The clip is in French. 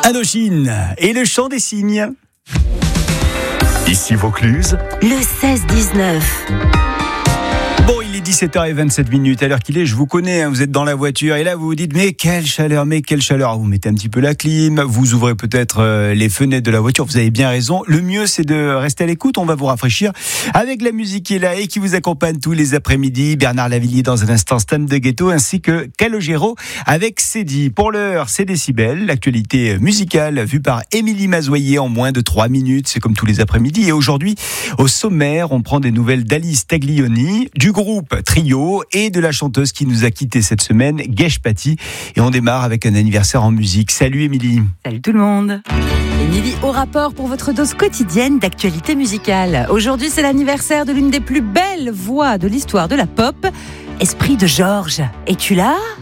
Indochine et le chant des cygnes. Ici Vaucluse, le 16-19. Bon, il est 17h27 à l'heure qu'il est, je vous connais, vous êtes dans la voiture et là vous vous dites mais quelle chaleur. Vous mettez un petit peu la clim, vous ouvrez peut-être les fenêtres de la voiture, vous avez bien raison. Le mieux c'est de rester à l'écoute, on va vous rafraîchir avec la musique qui est là et qui vous accompagne tous les après-midi. Bernard Lavilliers dans un instant, Stan de Ghetto ainsi que Calogero avec Cédi. Pour l'heure, c'est Décibel, l'actualité musicale vue par Émilie Mazoyer en moins de 3 minutes, c'est comme tous les après-midi. Et aujourd'hui, au sommaire, on prend des nouvelles d'Alice Taglioni, du groupe Trio et de la chanteuse qui nous a quittés cette semaine, Gesh Patti. Et on démarre avec un anniversaire en musique. Salut Émilie. Salut tout le monde. Émilie au rapport pour votre dose quotidienne d'actualité musicale. Aujourd'hui, c'est l'anniversaire de l'une des plus belles voix de l'histoire de la pop, Esprit de Georges. Es-tu là ?